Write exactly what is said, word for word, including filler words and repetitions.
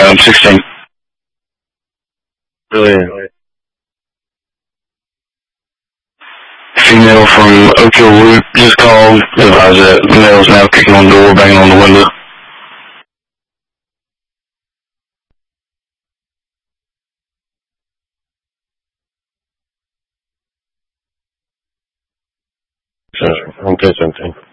um, sixteen. Brilliant. Female from Oak Hill Loop just called. Advise that the male's now kicking on the door, banging on the window. Okay, something.